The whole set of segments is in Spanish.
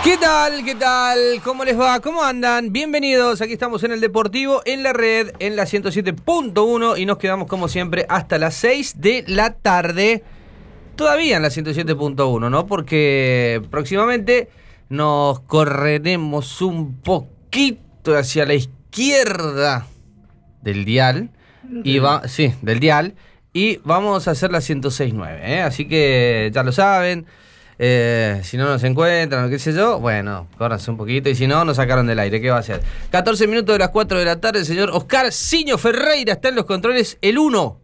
¿Qué tal? ¿Qué tal? ¿Cómo les va? ¿Cómo andan? Bienvenidos, aquí estamos en el Deportivo, en la red, en la 107.1 y nos quedamos como siempre hasta las 6 de la tarde. Todavía en la 107.1, ¿no? Porque próximamente nos correremos un poquito hacia la izquierda del dial. Del dial. Y vamos a hacer la 106.9, ¿eh? Así que ya lo saben. Si no nos encuentran o qué sé yo, bueno, córranse un poquito. Y si no, nos sacaron del aire, ¿qué va a hacer? 14 minutos de las 4 de la tarde, el señor Oscar Siño Ferreira está en los controles, el 1.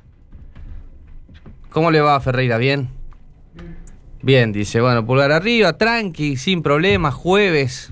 ¿Cómo le va, Ferreira? ¿Bien? Bien, dice, bueno, pulgar arriba, tranqui, sin problemas, jueves.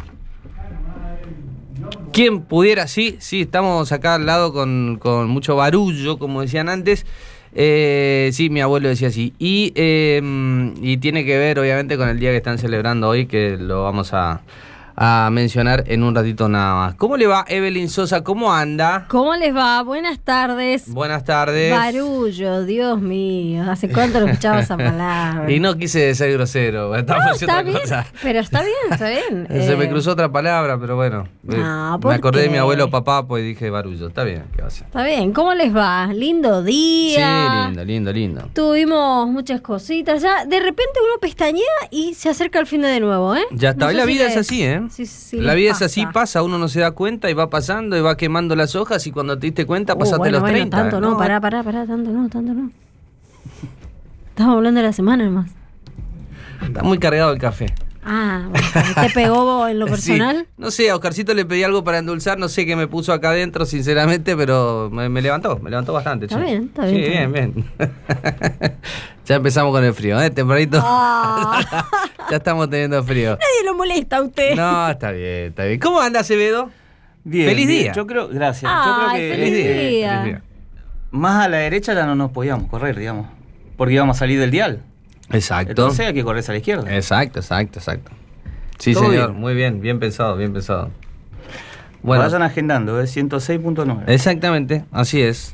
¿Quién pudiera? Sí, estamos acá al lado con mucho barullo, como decían antes. Sí, mi abuelo decía así. Y tiene que ver, obviamente, con el día que están celebrando hoy, que lo vamos a mencionar en un ratito nada más. ¿Cómo le va, Evelyn Sosa? ¿Cómo anda? ¿Cómo les va? Buenas tardes. Buenas tardes. Barullo, Dios mío. ¿Hace cuánto no escuchaba esa palabra? Y no quise ser grosero. No, está bien, pero está bien. Se me cruzó otra palabra, pero bueno. Me acordé de mi abuelo Papapo y dije barullo. Está bien, ¿qué va a ser? Está bien. ¿Cómo les va? Lindo día. Sí, lindo. Tuvimos muchas cositas. Ya de repente uno pestañea y se acerca al fin de nuevo, ¿eh? Ya está. No La vida es así, ¿eh? Sí, la vida es así, pasa, uno no se da cuenta y va pasando y va quemando las hojas y cuando te diste cuenta pasaste los 30. Tanto no, pará, tanto no. Estamos hablando de la semana nomás. Está muy cargado el café. Bueno, ¿te pegó en lo personal? Sí. No sé, a Oscarcito le pedí algo para endulzar, no sé qué me puso acá adentro, sinceramente, pero me levantó bastante. Está bien. Sí, bien. Ya empezamos con el frío, tempranito. Ya estamos teniendo frío. Nadie lo molesta a usted. No, está bien. ¿Cómo anda, Acevedo? Bien. Feliz día. Yo creo, gracias. Ay, yo creo que feliz día. Más a la derecha ya no nos podíamos correr, digamos, porque íbamos a salir del dial. Exacto. Entonces hay que correrse a la izquierda. Exacto. Sí, ¿Todo señor, bien? muy bien pensado. Bueno, vayan agendando, 106.9. Exactamente, así es.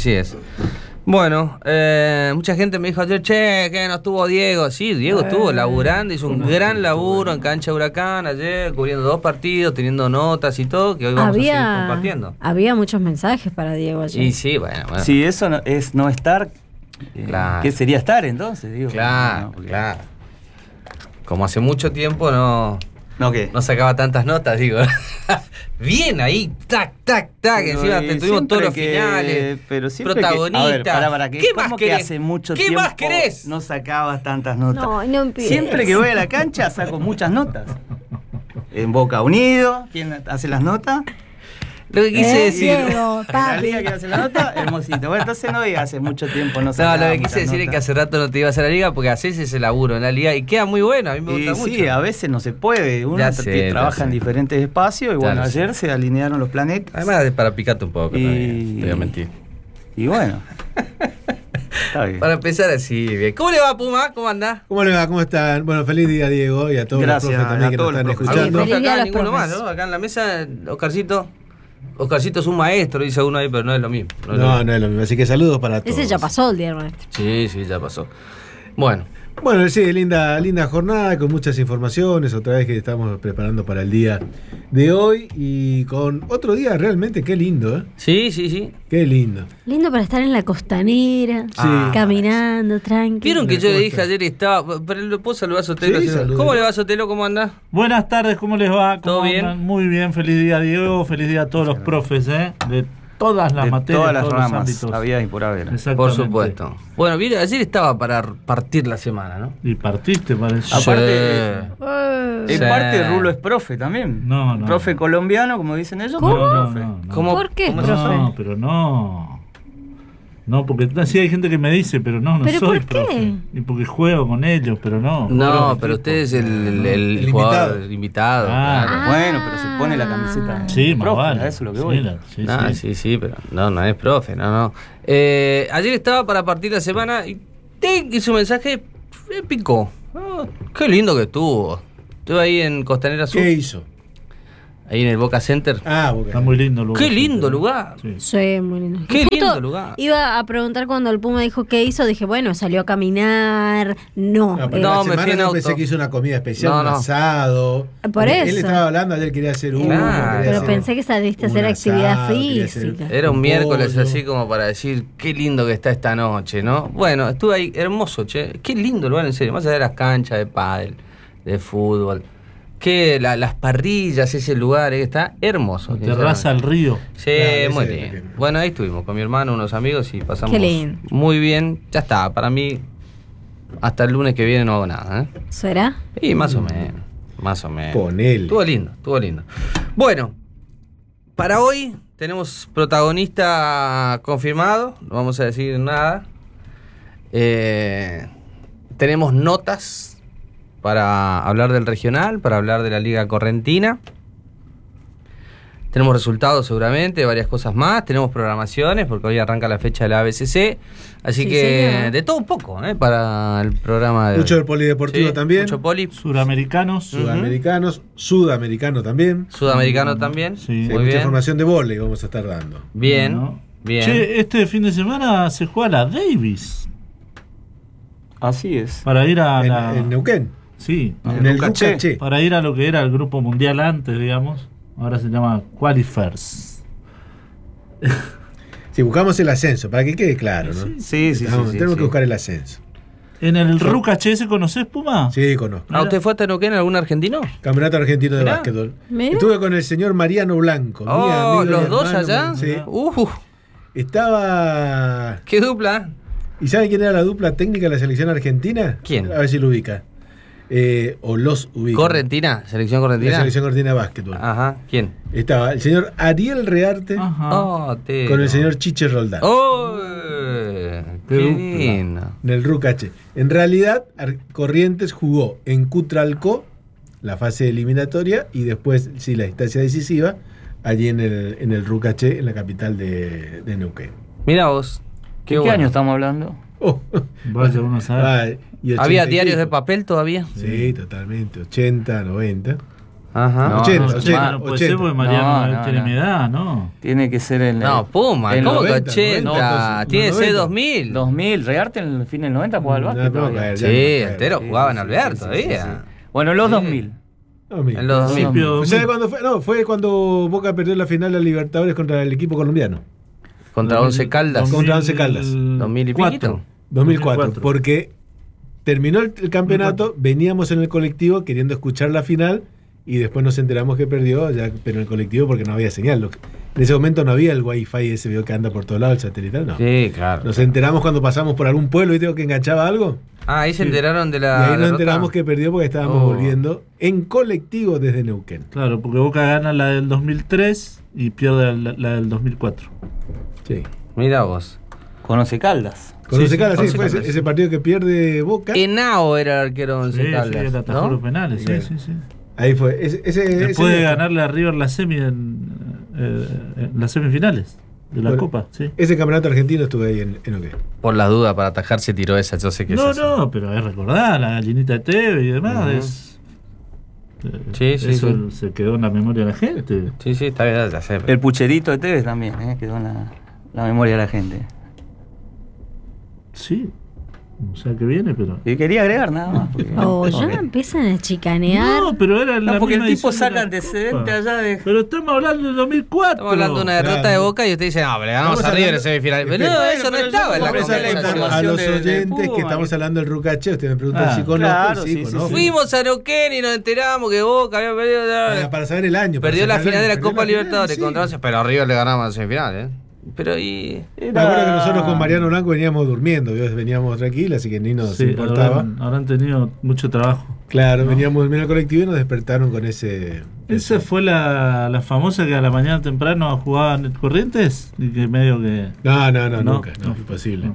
Bueno, mucha gente me dijo ayer, que no estuvo Diego. Sí, Diego estuvo laburando, hizo un gran laburo en Cancha Huracán ayer, cubriendo 2 partidos, teniendo notas y todo, que hoy vamos a seguir compartiendo. Había muchos mensajes para Diego ayer. Y sí, bueno. Si eso es no estar, claro. ¿Qué sería estar entonces? Digo, Claro. Como hace mucho tiempo no sacaba tantas notas, digo. Bien ahí, tac, encima tuvimos todos los finales, pero protagonistas. ¿Qué más querés? Que hace mucho ¿Qué tiempo más querés? No sacabas tantas notas. No empieces. Siempre que voy a la cancha saco muchas notas. En Boca Unido, ¿quién hace las notas? Lo que quise decir. Diego, en la liga que hace la nota, Hermosito. Bueno, entonces no digas hace mucho tiempo no sacaba. No, lo que quise decir es que hace rato no te ibas a la liga porque haces ese laburo en la liga y queda muy bueno, a mí me gusta mucho. Sí, a veces no se puede, uno trabaja en diferentes espacios y bueno, ayer se alinearon los planetas. Además es para picarte un poco también, te voy a mentir. Y bueno, está bien. Para empezar así, bien. ¿Cómo le va, Puma? ¿Cómo andás? ¿Cómo le va? ¿Cómo están? Bueno, feliz día, Diego, y a todos los profes también que nos están escuchando. Profe acá, día, ninguno más, ¿no? Acá en la mesa, Oscarcito es un maestro, dice uno ahí, pero no es lo mismo. No es lo mismo. Así que saludos para todos. Ese ya pasó el día del maestro. Sí, ya pasó. Bueno, sí, linda jornada con muchas informaciones. Otra vez que estamos preparando para el día de hoy y con otro día realmente qué lindo, ¿eh? Sí. Qué lindo. Lindo para estar en la costanera, caminando, tranquilo. ¿Vieron que yo le dije ayer estaba? Pero ¿le puedo saludar a Sotelo? Sí, saludos. ¿Cómo le va, Sotelo? ¿Cómo andás? Buenas tardes, ¿cómo les va? ¿Todo bien? Andan? Muy bien, feliz día Diego, feliz día a todos los profes, de todas las materias, todas las todos ramas, los ámbitos. había y por haber. Por supuesto. Bueno, ayer estaba para partir la semana, ¿no? Y partiste, parece. Aparte, Sí. parte Rulo es profe también. No. Profe colombiano, como dicen ellos. ¿Cómo? No. ¿Cómo? ¿Por qué, ¿Cómo profe? No, pero no. No, porque sí hay gente que me dice, pero no ¿Pero soy por qué? profe. Y porque juego con ellos, pero no. No, pero usted es el jugador invitado. Claro. Bueno, pero se pone la camiseta. Sí, de más profe, vale. a eso es lo que voy. Sí, pero no es profe, no. Ayer estaba para partir la semana y su mensaje me picó. Qué lindo que estuvo. Estuve ahí en Costanera Sur. ¿Qué hizo? Ahí en el Boca Center. Ah, Boca. Está muy lindo el lugar. Qué lindo lugar. Sí. Sí, muy lindo. Qué Justo lindo lugar. Iba a preguntar cuando el Puma dijo qué hizo, dije, bueno, salió a caminar. No. No, pero No, la me semana fui en yo auto. pensé que hizo una comida especial, No, un no. asado. Por Él eso. estaba hablando, ayer quería hacer uno. Claro. quería Pero hacer pensé que saliste a un hacer actividad asado, quería hacer física. Era un un miércoles pollo. así como para decir qué lindo que está esta noche, ¿no? Bueno, estuve ahí, hermoso, che. Qué lindo lugar, en serio. Más allá de las canchas de pádel, de fútbol. Que las parrillas, ese lugar, está hermoso. Terraza al río. Sí, Claro, muy ese bien. es. Bueno, ahí estuvimos con mi hermano, unos amigos y pasamos Qué lindo. muy bien. Ya está, para mí, hasta el lunes que viene no hago nada, ¿eh? ¿Será? Y más o menos, más o menos. Ponele. Estuvo lindo, estuvo lindo. Bueno, para hoy tenemos protagonista confirmado, no vamos a decir nada. Tenemos notas para hablar del regional, para hablar de la Liga Correntina. Tenemos resultados seguramente, varias cosas más. Tenemos programaciones, porque hoy arranca la fecha de la ABCC. Así Sí, que señor. de todo un poco, para el programa de Mucho hoy. del polideportivo Sí, también. Mucho poli. Suramericanos. Sudamericanos, sudamericano también. Sudamericano también. Sí. Sí, Muy mucha bien. información de vóley vamos a estar dando. Bien, Bueno. bien. Che, este fin de semana se juega la Davis. Así es. Para ir a la. En Neuquén. Sí. En el Lucaché. Lucaché. Para ir a lo que era el grupo mundial antes, digamos. Ahora se llama Qualifiers. Si buscamos el ascenso, para que quede claro, ¿no? Sí, sí, Tenemos sí. que buscar el ascenso. En el Rucaché, ¿se conoces, Puma? Sí, conozco. ¿Ah, usted fue a Neuquén, algún argentino? Campeonato Argentino de Mirá. Básquetbol. Mira. Estuve con el señor Mariano Blanco. mi Oh, amigo y ¿los dos hermano, allá? Sí. Estaba. ¿Qué dupla? ¿Y sabe quién era la dupla técnica de la selección argentina? ¿Quién? A ver si lo ubica. O los ubica. Correntina, selección La correntina. selección argentina de básquetbol. Ajá, ¿quién? Estaba el señor Ariel Rearte Ajá. Oh, con el señor Chiche Roldán. ¡Oh! ¡Qué dupla. lindo! En el Rucaché. En realidad, Corrientes jugó en Cutralcó la fase eliminatoria y después, sí, la instancia decisiva, allí en el Rucaché, en la capital de Neuquén. Mira vos. ¿Qué bueno. año estamos hablando? Oh. Vaya uno a saber. Ah, y ¿Había 80 y diarios de pico. papel todavía? Sí, totalmente. 80, 90. Ajá. No, 80, no, 80, no puede ser porque 80. Mariano No, no, tiene no. mi edad, ¿no? Tiene que ser el. No, Puma, el ¿cómo que 90, 80? 90, Tiene que ser 90. 2000. 2000. Rearte en el fin del 90 jugaba al básquet. No, todavía. caer, Sí, ya no caer. entero Sí, jugaba en sí, Alvear sí, sí, todavía. sí, sí. Bueno, los Sí. 2000. 2000. En los 2000. Principio ¿Sabe 2000. cuándo fue? No, fue cuando Boca perdió la final de la Libertadores contra el equipo colombiano. Contra 11 Caldas. Contra Once Caldas. 2000 y piquito. 2004. Porque terminó el campeonato, veníamos en el colectivo queriendo escuchar la final y después nos enteramos que perdió, ya, pero en el colectivo porque no había señal. En ese momento no había el wifi ese video que anda por todos lados, el satelital, no. Sí, claro. Nos enteramos cuando pasamos por algún pueblo y que enganchaba algo. Ah, ahí se enteraron de Y la. ahí nos derrota. enteramos que perdió porque estábamos Oh. volviendo en colectivo desde Neuquén. Claro, porque Boca gana la del 2003 y pierde la del 2004. Sí. Mira vos. Conoce Caldas. Con Once sí, Caldas, sí, Once fue Caldas. ese partido que pierde Boca. Henao era el arquero de Sí, 11 sí, Caldas. el atajó ¿no? los penales, sí, Bien. sí, sí. Ahí fue. Ese Después de día- ganarle a River la semi en las semifinales de la Bueno, Copa, sí. Ese campeonato argentino estuve ahí en Neuquén. Por las dudas, para atajar se tiró esa. Yo sé que No, es así. no, pero es recordar la gallinita de Teve y demás. Ujú. Sí, sí, eso sí. se quedó en la memoria de la gente. Sí, sí, está bien, ya sé. El pucherito de Tevez también, quedó en la memoria de la gente. Sí. O sea que viene, pero. Y quería agregar nada más. porque- Oh, ya Ok. empiezan a chicanear. No, pero era la No, porque el misma tipo edición de saca la antecedentes Copa. allá de. Pero estamos hablando del 2004. Estamos hablando de una derrota Claro. de Boca y usted dice, no, pero le ganamos Estamos a River en hablando- semifinal. Pero no, Bueno, eso no pero estaba en la vamos Vamos a la conversación. contar a información los de oyentes Puma. que estamos hablando del Rucaché. Usted me pregunta Ah, si conozco. claro, Sí, sí, sí, conozco. sí. Fuimos a Neuquén y nos enteramos que Boca había perdido. Para saber el año. Perdió para la saber final de la perdió Copa final, Libertadores sí. contra 11, pero a River le ganamos en semifinal, ¿eh? Pero y. Me acuerdo que nosotros con Mariano Blanco veníamos durmiendo, veníamos tranquilos, así que ni nos Sí, importaba. habrán tenido mucho trabajo. Claro, veníamos durmiendo al colectivo y nos despertaron con ese. Esa fue la famosa que a la mañana temprano jugaban en Corrientes y que medio que. No, No, nunca, no, no. imposible.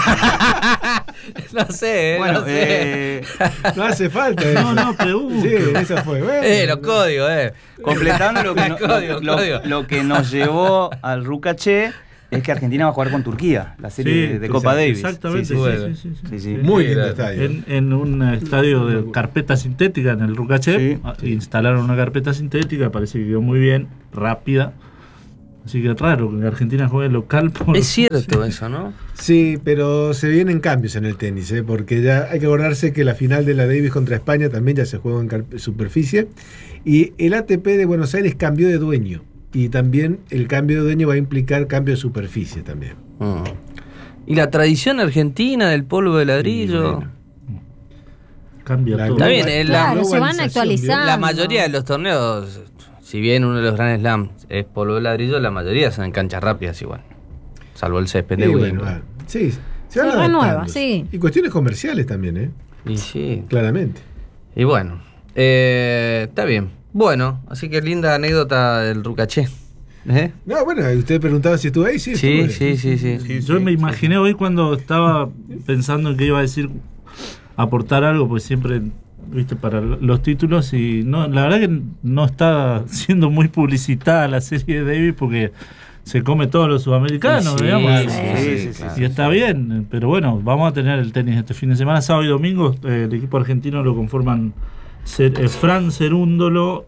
No sé, Bueno, no sé. No hace falta. No, eso. no, pregunto. Sí, esa fue. Bueno, Los códigos, completando lo que, Código, código. lo que nos llevó al Rucaché, es que Argentina va a jugar con Turquía, la serie de Copa Davis. Exactamente, Sí. Muy lindo estadio. En un estadio de carpeta sintética en el Rucachev, Sí. instalaron una carpeta sintética, parece que quedó muy bien, rápida. Así que es raro que Argentina juegue local. Es cierto eso, ¿no? Sí, pero se vienen cambios en el tenis, porque ya hay que acordarse que la final de la Davis contra España también ya se juega en superficie. Y el ATP de Buenos Aires cambió de dueño. Y también el cambio de dueño va a implicar cambio de superficie también. Y la tradición argentina del polvo de ladrillo. Bueno. Cambia La todo. Está bien, Claro, se van globalización, actualizando. la mayoría de los torneos, si bien uno de los Grand Slam es polvo de ladrillo, la mayoría son en canchas rápidas igual. Salvo el césped de Y Wimbledon. bueno, sí, se van Se renueva, adaptando. sí. Y cuestiones comerciales también, Y sí. claramente. Y bueno, está bien. Bueno, así que linda anécdota del Rucaché. No, bueno, usted preguntaba si estuvo ahí, sí. Sí, estuve. sí. Yo me imaginé hoy cuando estaba pensando en que iba a decir aportar algo, pues siempre, viste, para los títulos, y no, la verdad que no está siendo muy publicitada la serie de Davis porque se come todos los sudamericanos, Sí, digamos. sí, Y está bien, pero bueno, vamos a tener el tenis este fin de semana, sábado y domingo. El equipo argentino lo conforman Fran Cerúndolo,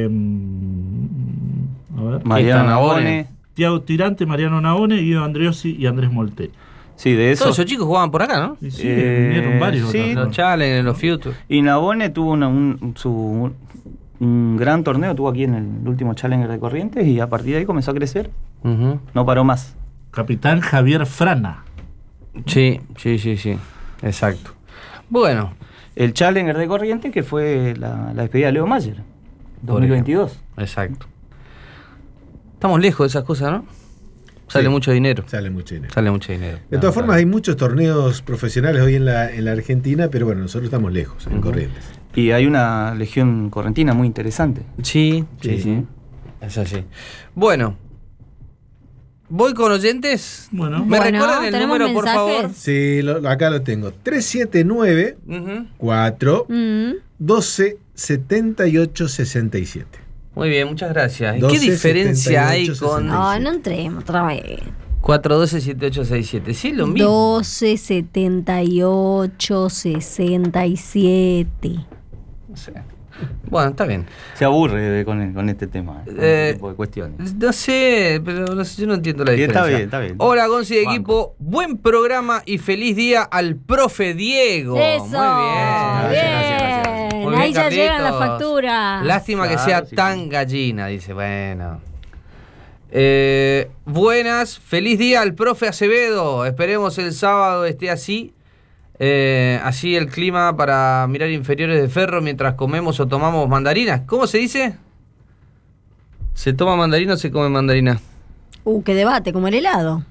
Mariano Nabone. Nabone. Tiago Tirante, Mariano Nabone, Guido Andreossi y Andrés Molteni. Sí, de eso. Todos esos chicos jugaban por acá, ¿no? Y sí, vinieron varios. sí. ¿no? Los Challenge, los Future. Y Nabone tuvo un gran torneo, tuvo aquí en el último Challenger de Corrientes y a partir de ahí comenzó a crecer. Ujú. No paró más. Capitán Javier Frana. Sí. Exacto. Bueno, El Challenger de Corrientes, que fue la despedida de Leo Mayer, 2022. exacto. Estamos lejos de esas cosas, ¿no? Sale Sí. mucho dinero. Sale mucho dinero. Sale mucho dinero. De todas formas, hay muchos torneos profesionales hoy en la Argentina, pero bueno, nosotros estamos lejos, en Ujú. Corrientes. Y hay una legión correntina muy interesante. Sí. Sí. Es así. Bueno. ¿Voy con oyentes? Bueno. ¿Me Bueno, recuerdan el ¿tenemos número, por mensajes? favor? Sí, acá lo tengo. 379 Ujú. 4 Mm. 12 78 67. Muy bien, muchas gracias. ¿Y 12, qué diferencia hay 78, con 60? No entremos otra vez. 412-7867? Sí, lo mismo. 12, 78, 67. No sé. Bueno, está bien. Se aburre con este tema, con este tipo de cuestiones. No sé, pero no sé, yo no entiendo la Sí, está diferencia. bien, está bien. Hola, Gonzi de Banco. equipo. Buen programa y feliz día al profe Diego. Eso. Muy bien. Bien. Muy Ahí bien, ya llegan las Carlitos. facturas. Lástima que Claro, sea sí, tan sí. gallina, dice. Bueno. Buenas, feliz día al profe Acevedo. Esperemos el sábado esté así. Así el clima para mirar inferiores de Ferro mientras comemos o tomamos mandarinas. ¿Cómo se dice? ¿Se toma mandarina o se come mandarina? Qué debate, como el helado.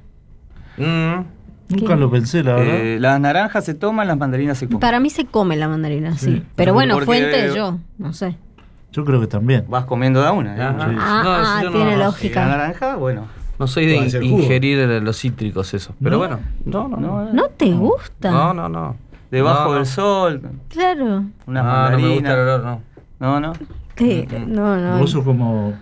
Nunca lo pensé, la verdad. Las naranjas se toman, las mandarinas se comen. Para mí se come la mandarina, sí. Sí. Pero bueno, Porque- fuente yo, no sé. Yo creo que también. Vas comiendo de una. Ajá. Sí. yo Tiene Y la lógica. naranja, bueno. No soy Puede de hacer jugo. ingerir los cítricos eso. Pero ¿No? bueno, no. ¿No te gusta? No. Debajo No. del sol, Claro. unas No me gusta el mandarinas. olor, no. No. ¿Qué? No. Vos sos como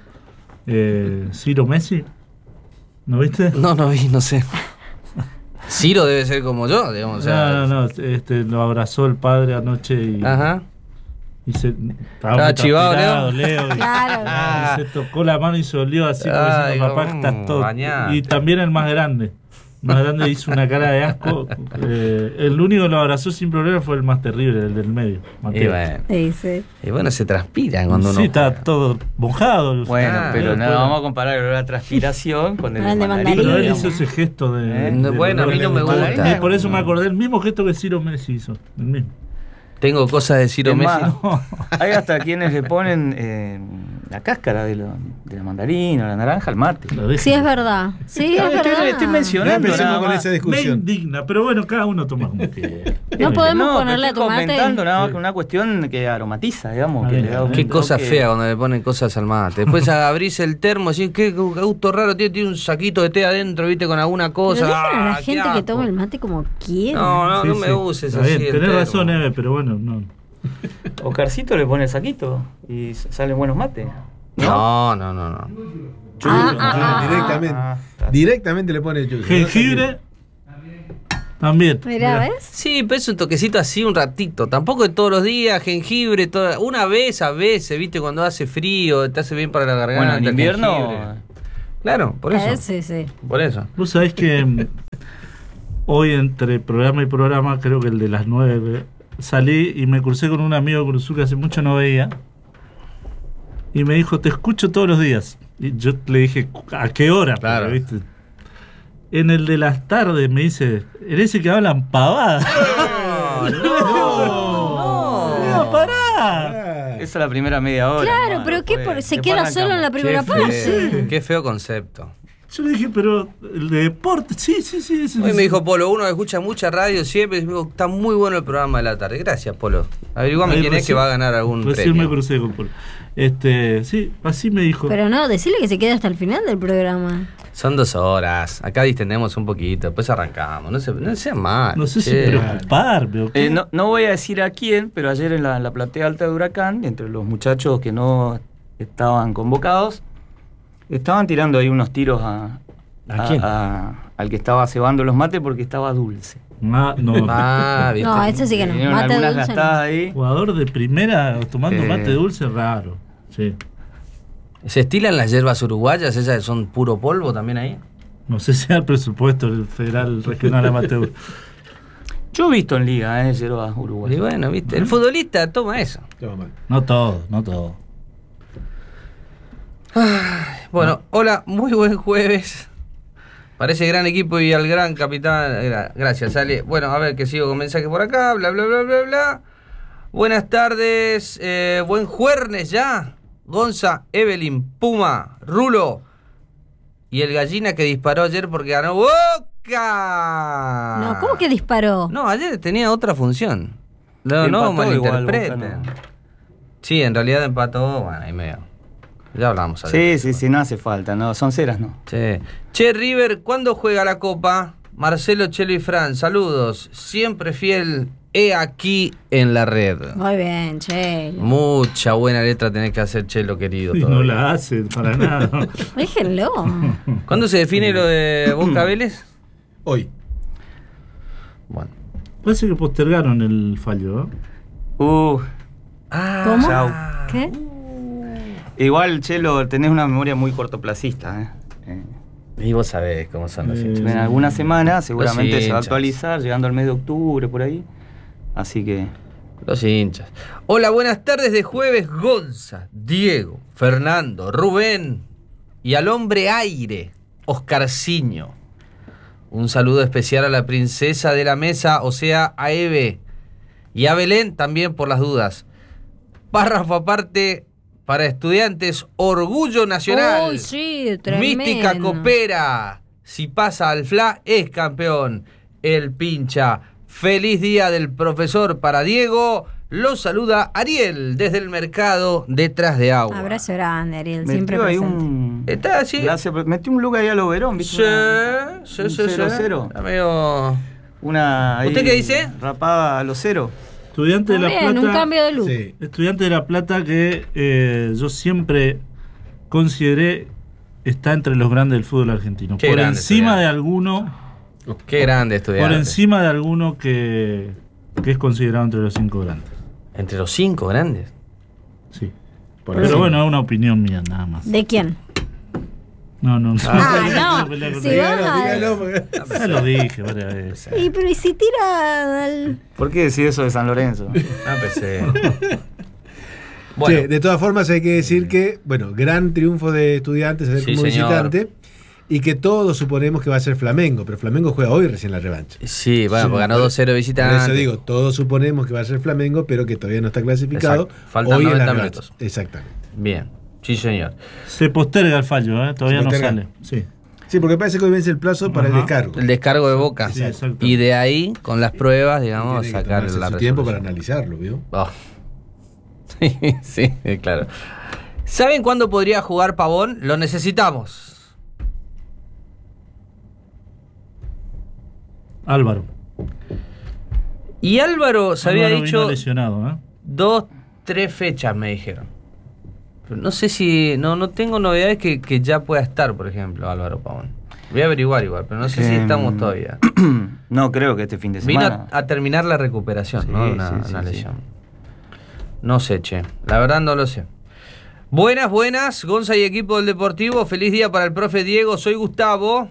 Ciro Messi, ¿no viste? No vi, no sé. Ciro debe ser como yo, digamos. O sea, No, lo abrazó el padre anoche y, Ajá. y se Estaba muy chivado, transpirado, Leo, y- Claro. y se tocó la mano y se olió así como Ay, diciendo, papá, cómo estás todo. bañaste. Y también el más grande. El más grande hizo una cara de asco. El único que lo abrazó sin problema fue el más terrible, el del medio, Mateo. Sí. Y bueno, se transpira cuando uno. Sí, está todo mojado. Bueno, Ah, pero no pero- vamos a comparar el olor a transpiración con el Ah, el de mandarina. Pero él mandarina. hizo ese gesto de. Bueno, a mí no me gusta. Y por eso me acordé el mismo gesto que Ciro Messi hizo. El mismo. Tengo cosas de Ciro Es Messi. más, hay hasta quienes le ponen la cáscara de la mandarina, la naranja al mate. Lo deje. Sí, es verdad. Sí, es Estoy verdad. No mencionando empecemos nada con más. esa Me discusión. indigna, pero bueno, cada uno toma como quiere. No podemos No, ponerle a pero estoy tomate. comentando nada más que una cuestión que aromatiza, digamos. Ah, Que bien. le da un Qué cosa toque. fea cuando le ponen cosas al mate. Después abrís el termo y decís, qué gusto raro, tiene un saquito de té adentro, viste, con alguna Pero cosa. dejen a la Ah, qué gente que asco. tome el mate como quiera. No Sí, me sí. uses Está así. bien, el tenés termo. razón, Eve, pero bueno, no. Oscarcito le pone el saquito y salen buenos mates. No. Directamente le pone yuzu. Jengibre. También. Mirá, ¿ves? Sí, pero es un toquecito así un ratito. Tampoco de todos los días, jengibre, una vez a veces, ¿viste? Cuando hace frío, te hace bien para la garganta. Bueno, en el invierno. jengibre. Claro, por eso. Sí. Por eso. Vos sabés que hoy entre programa y programa, creo que el de las 9, salí y me crucé con un amigo de Cruzul que hace mucho no veía. Y me dijo, te escucho todos los días. Y yo le dije, ¿a qué hora? Claro. Porque, ¿viste? En el de las tardes me dice, en ese que hablan pavadas. No. Pará. Esa es la primera media hora. Claro, ¿no? pero ¿qué? Después- ¿Se después queda solo en la arrancamos. primera parte? Qué feo concepto. Yo le dije, pero el de deporte, sí. Hoy me dijo Polo, uno que escucha mucha radio siempre, y me dijo, está muy bueno el programa de la tarde. Gracias, Polo. Averiguame Ahí quién es recién- que va a ganar algún Recién premio. me crucé con Polo. Sí, así me dijo. Pero no, decirle que se quede hasta el final del programa. Son 2 horas. Acá distendemos un poquito, después arrancamos. No sean mal. No sé si che. preocuparme o qué. No voy a decir a quién, pero ayer en la platea alta de Huracán, entre los muchachos que no estaban convocados, estaban tirando ahí unos tiros ¿A quién? al que estaba cebando los mates porque estaba dulce. No. Ah, ¿viste? No, eso sí que no. Vinieron Mate algunas dulce. gastadas ahí. Jugador de primera tomando mate dulce, raro. Sí. ¿Se estilan las hierbas uruguayas? ¿Esas son puro polvo también ahí? No sé si era el presupuesto del Federal Regional Amateur. Yo he visto en liga, hierbas Y uruguayas. bueno, ¿viste? El futbolista toma eso. Toma mal. No todo. Bueno, hola, muy buen jueves. Parece gran equipo y al gran capitán. Gracias, Ale. Bueno, a ver que sigo con mensajes por acá. Bla, bla, bla, bla, bla. Buenas tardes. Buen jueves ya. Gonza, Evelyn, Puma, Rulo. Y el gallina que disparó ayer porque ganó Boca. No, ¿cómo que disparó? No, ayer tenía otra función. No Empató malinterpreten. igual, Boca, ¿no? Sí, en realidad empató. Bueno, ahí medio. Ya hablamos ayer. Sí, no hace falta, no, son ceras, ¿no? Sí. Che, River, ¿cuándo juega la Copa? Marcelo, Chelo y Fran, saludos. Siempre fiel, aquí en la red. Muy bien, che. Mucha buena letra tenés que hacer, Chelo, querido. Y no todavía. la hace para nada. Déjenlo. ¿Cuándo se define lo de Boca Vélez? Hoy. Bueno. Parece que postergaron el fallo, ¿no? ¿Cómo? Chau. ¿Qué? Igual, Chelo, tenés una memoria muy cortoplacista, Y vos sabés cómo son los hinchas. En algunas semanas seguramente se va a hinchas. actualizar, llegando al mes de octubre, por ahí. Así que... Los hinchas. Hola, buenas tardes de jueves, Gonza, Diego, Fernando, Rubén y al hombre aire, Oscarciño. Un saludo especial a la princesa de la mesa, o sea, a Eve. Y a Belén también por las dudas. Párrafo aparte para estudiantes, orgullo nacional. Uy, sí, tremendo. Mística Copera. Si pasa al FLA, es campeón. El pincha. Feliz día del profesor para Diego. Lo saluda Ariel desde el mercado detrás de agua. Abrazo grande, Ariel, siempre Metió ahí presente. un... Está así. Metió un look ahí a lo Verón, ¿viste? Sí, Un sí. 0-0. Está medio... Una ahí ¿Usted qué dice? Rapada a los 0. Estudiante de Muy La bien, Plata. un cambio de look. Sí. Estudiante de La Plata que yo siempre consideré está entre los grandes del fútbol argentino. Qué Por grande encima estudiante. de alguno, Qué grande estudiante. por encima de alguno que es considerado entre los 5 grandes. Entre los 5 grandes. Sí. Por Pero eso. bueno, es una opinión mía nada más. ¿De quién? No. No, si Dígalo, vas. porque- Ya lo dije varias veces. Pero ¿y si tira al... ¿Por qué decís eso de San Lorenzo? Ah, pensé. Che, Bueno, de todas formas hay que decir que, bueno, gran triunfo de Estudiantes Sí, como señor. visitante y que todos suponemos que va a ser Flamengo, pero Flamengo juega hoy recién la revancha. sí, bueno, Sí, porque ganó por- 2-0 Por visitante. eso digo, todos suponemos que va a ser Flamengo, pero que todavía no está clasificado. Exacto. Faltan hoy en la 90 revancha. minutos. Exactamente. Bien, sí señor. Se posterga el fallo, todavía Se no posterga. sale. Sí. Sí, porque parece que hoy vence el plazo para el Ajá. descargo. El descargo de Boca. Sí, exacto. Y de ahí, con las pruebas, digamos, Tiene que sacar tomarse la su tiempo para resolución. analizarlo, ¿vio? Oh. Sí, claro. ¿Saben cuándo podría jugar Pavón? Lo necesitamos. Álvaro. Y Álvaro se había Álvaro vino dicho lesionado, 2-3 fechas, me dijeron. Pero no sé si... No tengo novedades que ya pueda estar, por ejemplo, Álvaro Pavón. Voy a averiguar igual, pero no sé si estamos todavía. No creo que este fin de semana. Vino a terminar la recuperación, Sí, ¿no? De una lesión. No sé, che. La verdad no lo sé. Buenas, Gonza y equipo del Deportivo. Feliz día para el profe Diego. Soy Gustavo.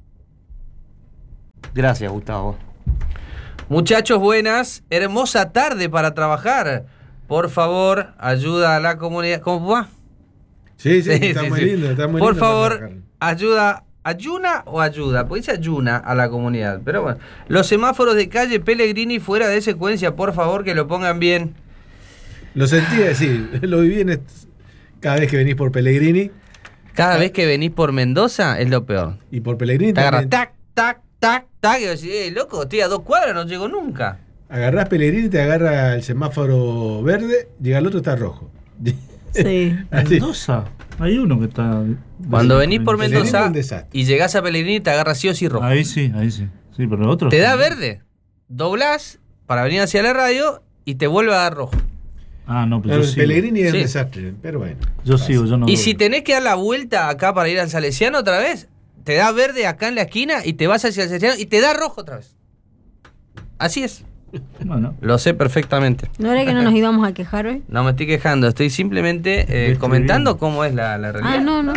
Gracias, Gustavo. Muchachos, buenas. Hermosa tarde para trabajar. Por favor, ayuda a la comunidad. ¿Cómo va? Sí, está muy lindo. Está muy Por lindo favor, para trabajar. ayuna o ayuda. Porque dice ayuna a la comunidad. Pero bueno, los semáforos de calle Pellegrini fuera de secuencia, por favor, que lo pongan bien. Lo sentí, sí, lo viví cada vez que venís por Pellegrini. Cada vez que venís por Mendoza es lo peor. Y por Pellegrini Te agarras también. tac, y decís, loco, estoy a 2 cuadras, no llego nunca. Agarrás Pellegrini, te agarra el semáforo verde, llega el otro, está rojo. Sí. Así. Mendoza. Hay uno que está. Cuando venís por Pellegrini es Mendoza un desastre. y llegás a Pellegrini, te agarra sí o sí rojo. Ahí sí. Sí, pero otro. Te da verde, doblás para venir hacia la radio y te vuelve a dar rojo. Ah, no, pero Claro, yo sigo. Pellegrini es Sí. un desastre, pero bueno. Yo sigo, yo no. Y doblo. si tenés que dar la vuelta acá para ir al Salesiano otra vez, te da verde acá en la esquina y te vas hacia el Salesiano y te da rojo otra vez. Así es. Bueno. Lo sé perfectamente. ¿No era que no nos íbamos a quejar hoy? No me estoy quejando, estoy simplemente comentando cómo es la realidad. Ah, no.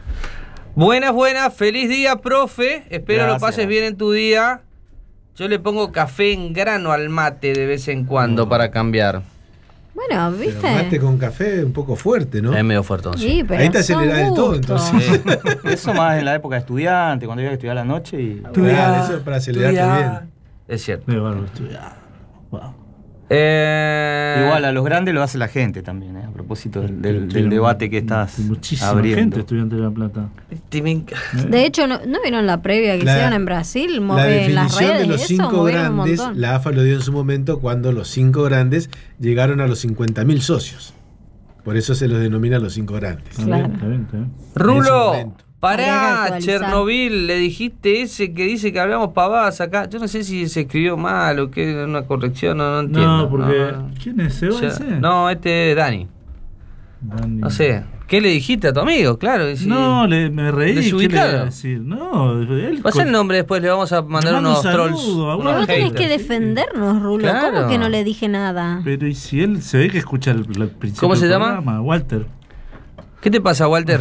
Buenas, feliz día, profe. Espero lo Gracias. pases bien en tu día. Yo le pongo café en grano al mate de vez en cuando para cambiar. Bueno, Pero ¿viste? mate con café un poco fuerte, ¿no? Es medio fuertón, sí. Sí, pero Ahí te son acelerás del todo, gustos. entonces. Eso más en la época de estudiante, cuando iba a estudiar a la noche y. Claro, eso es para acelerarte bien. Es cierto. Qué bárbaro estudiar. Wow. Igual a los grandes lo hace la gente también, a propósito del debate que estás Muchísima abriendo. gente estudiante de La Plata. De hecho, ¿no vieron la previa que La- hicieron en Brasil? La En las definición redes de los eso, 5 movieron un grandes, montón. la AFA lo dio en su momento cuando los 5 grandes llegaron a los 50.000 socios. Por eso se los denomina los 5 grandes. Está Claro. bien, está bien, está bien. En su Rulo, momento. Habría que pará, actualizar. Chernobyl, le dijiste ese que dice que hablamos pavadas acá. Yo no sé si se escribió mal o que era una corrección, no entiendo. No, porque. No. ¿Quién es? ¿Seba Ya- ese? No, este es Dani. Dani. No sé. ¿Qué le dijiste a tu amigo? Claro. y si- No, me reí. ¿Qué le Desubicado. iba a decir? No, él. Pasa el nombre después, le vamos a mandar Le mando unos un trolls. saludo a Pero uno vos tenés haters. que defendernos, Rulo. Claro. ¿Cómo que no le dije nada? Pero y si él se ve que escucha el principio ¿Cómo se del llama? programa, Walter. ¿Qué te pasa, Walter?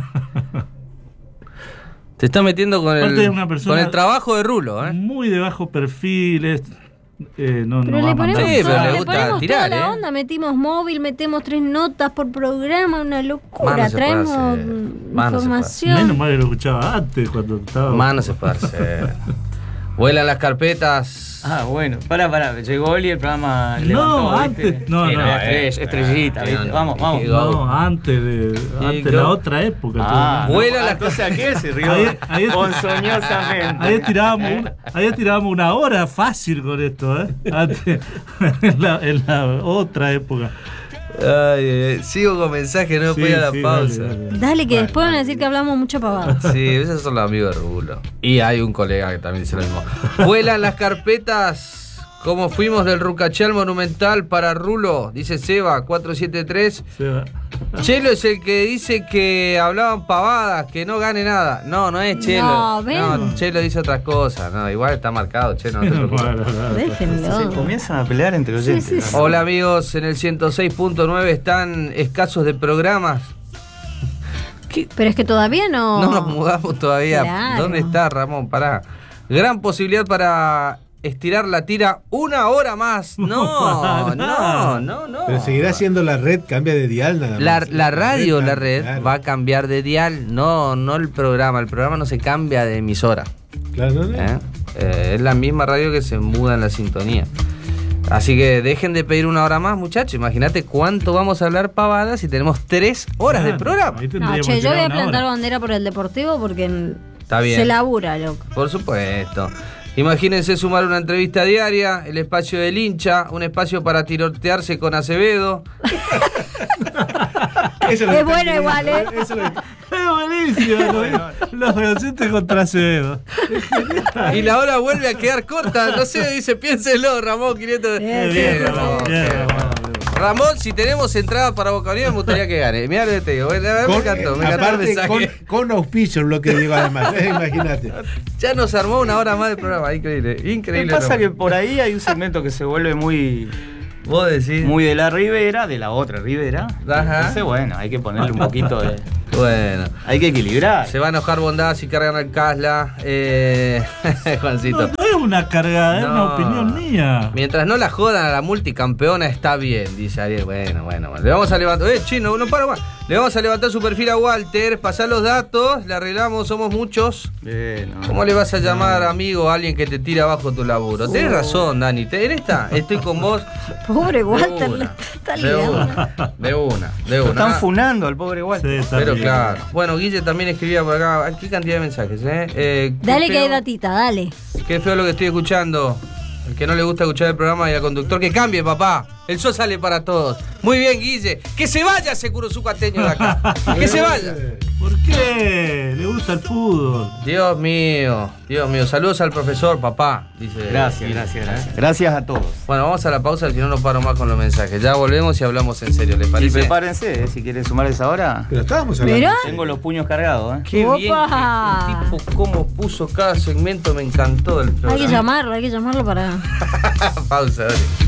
Te estás metiendo con Walter es el, una persona con el trabajo de Rulo, ¿eh? Muy de bajo perfil. No Pero va a le mandar ponemos, Sí, un pero todo, le le gusta ponemos tirar, toda la ¿eh? onda, metimos móvil, metemos 3 notas por programa, una Más locura. no se puede Traemos hacer. Más no se puede información. Menos mal que lo escuchaba antes cuando estaba. Más no se puede hacer. Vuelan las carpetas. Ah, bueno, pará, llegó Oli, el programa No, levantó, antes- ¿viste? no, no. Estrellita, ¿viste? Vamos. No, antes de go. la otra época. Ah, Vuela la- entonces ¿a qué se rió? Ahí- Ponzoñosamente. Ahí tirábamos una hora fácil con esto, ¿eh? Antes, en la otra época. Sigo con mensajes, no me Sí, voy a la sí, pausa. dale. Dale, que después van a decir que hablamos mucha pavada. Sí, esos son los amigos de Rulo. Y hay un colega que también dice lo mismo. Vuelan las carpetas. Como fuimos del Rucachal Monumental para Rulo, dice Seba 473. Se va. Chelo es el que dice que hablaban pavadas, que no gane nada. No es Chelo. No, ven. Chelo dice otras cosas. No, igual está marcado, Chelo, no te preocupes. Déjenlo. Se comienzan a pelear entre oyentes. Sí, sí. Hola amigos, en el 106.9 están escasos de programas. ¿Qué? Pero es que todavía no. No nos mudamos todavía. Claro. ¿Dónde está Ramón? Pará. Gran posibilidad para estirar la tira 1 hora más. No. Pero seguirá siendo la red, cambia de dial nada más. La radio, la red, claro. va a cambiar de dial, no el programa. El programa no se cambia de emisora. Claro, no. Es la misma radio que se muda en la sintonía. Así que dejen de pedir 1 hora más, muchachos. Imagínate cuánto vamos a hablar pavadas si tenemos 3 horas de programa. Ahí No, tendríamos che, que yo voy tirar a una plantar hora. bandera por el Deportivo porque Está bien. se labura, loco. Por supuesto. Imagínense sumar una entrevista diaria, el espacio del hincha, un espacio para tirotearse con Acevedo. Eso lo Es que bueno están igual, queriendo, ¿eh? Eso es lo que- Es buenísimo. Los oyentes contra Acevedo. Y la hora vuelve a quedar corta. No sé, dice, piénselo, Ramón 500. Sí, Bien, sí, sí, Ramón, sí. Bien, bien. Ramón. Ramón, si tenemos entradas para Boca Unidos, me gustaría que gane. Mirá lo que te digo. Me encantó el aparte, mensaje. con auspicio lo que digo además. Imagínate. Ya nos armó una hora más de programa. Increíble. Lo Increíble. que pasa Ramón. que por ahí hay un segmento que se vuelve muy Vos decís. de la Ribera, de la otra Ribera. Ajá. Entonces, bueno, hay que ponerle un poquito de... Bueno. Hay que equilibrar. Se va a enojar Bondad si cargan al Casla. Juancito. No es una cargada, es No. una opinión mía. Mientras no la jodan a la multicampeona está bien, dice Ariel. Bueno. Le vamos a levantar. Chino, no paro más. Le vamos a levantar su perfil a Walter, pasar los datos, le arreglamos, somos muchos. No. ¿Cómo le vas a llamar amigo a alguien que te tira abajo tu laburo? Tenés razón, Dani. En esta estoy con vos. Pobre Walter, una, le está de liando. una. Lo están funando al pobre Walter. Sí, está Pero bien. claro. Bueno, Guille también escribía por acá. ¿Qué cantidad de mensajes, qué Dale que feo- hay datita, dale. Qué feo lo que estoy escuchando. El que no le gusta escuchar el programa y al conductor, que cambie, papá. El sol sale para todos. Muy bien, Guille. Que se vaya ese curuzucateño de acá. Que se vaya. ¿Por qué? Le gusta el fútbol. Dios mío. Saludos al profesor, papá. Dice. Gracias. Gracias a todos. Bueno, vamos a la pausa, si no, no paro más con los mensajes. Ya volvemos y hablamos en serio, ¿les Y parece? prepárense, si quieren sumar esa hora. Pero estábamos hablando. Mirá. Tengo los puños cargados, Qué bien. Opa. El tipo cómo puso cada segmento, me encantó del programa. Hay que llamarlo para... Pausa, dale.